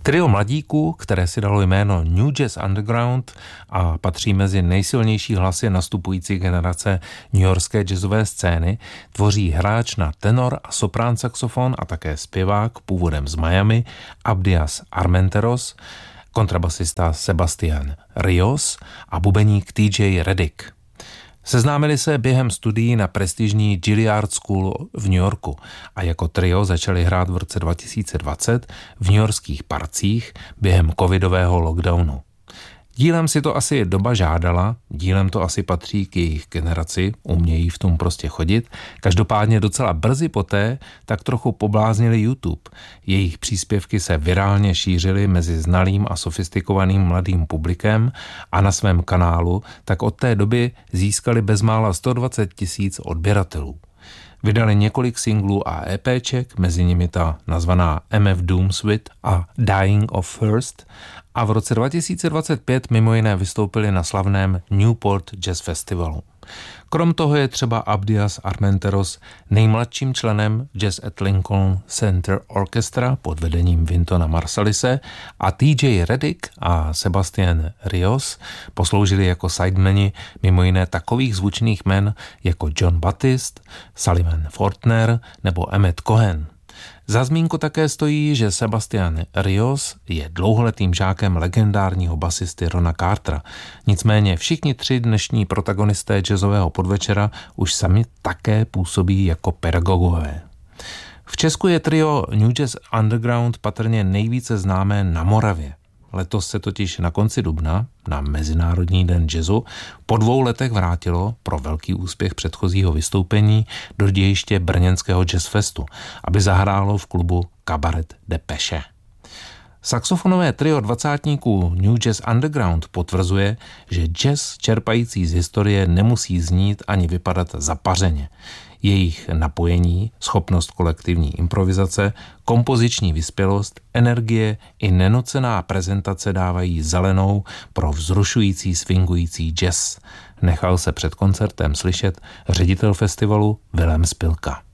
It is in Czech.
Trio mladíků, které si dalo jméno New Jazz Underground a patří mezi nejsilnější hlasy nastupující generace newyorské jazzové scény, tvoří hráč na tenor a soprán saxofon a také zpěvák původem z Miami Abdias Armenteros, kontrabasista Sebastian Rios a bubeník TJ Reddick. Seznámili se během studií na prestižní Juilliard School v New Yorku a jako trio začali hrát v roce 2020 v newyorských parcích během covidového lockdownu. Dílem si to asi doba žádala, dílem to asi patří k jejich generaci, umějí v tom prostě chodit. Každopádně docela brzy poté tak trochu pobláznili YouTube. Jejich příspěvky se virálně šířily mezi znalým a sofistikovaným mladým publikem a na svém kanálu tak od té doby získali bezmála 120 000 odběratelů. Vydali několik singlů a EPček, mezi nimi ta nazvaná MF Doom Suite a Dying of First, a v roce 2025 mimo jiné vystoupili na slavném Newport Jazz Festivalu. Krom toho je třeba Abdias Armenteros nejmladším členem Jazz at Lincoln Center Orchestra pod vedením Wintona Marsallise a TJ Reddick a Sebastian Rios posloužili jako sidemani mimo jiné takových zvučných jmen jako John Baptiste, Sullivan Fortner nebo Emmett Cohen. Za zmínku také stojí, že Sebastian Rios je dlouholetým žákem legendárního basisty Rona Cartera. Nicméně všichni tři dnešní protagonisté jazzového podvečera už sami také působí jako pedagogové. V Česku je trio New Jazz Underground patrně nejvíce známé na Moravě. Letos se totiž na konci dubna, na Mezinárodní den jazzu, po 2 letech vrátilo pro velký úspěch předchozího vystoupení do dějiště brněnského jazzfestu, aby zahrálo v klubu Kabaret de Peše. Saxofonové trio dvacátníků New Jazz Underground potvrzuje, že jazz čerpající z historie nemusí znít ani vypadat zapařeně. Jejich napojení, schopnost kolektivní improvizace, kompoziční vyspělost, energie i nenucená prezentace dávají zelenou pro vzrušující swingující jazz. Nechal se před koncertem slyšet ředitel festivalu Vilém Spilka.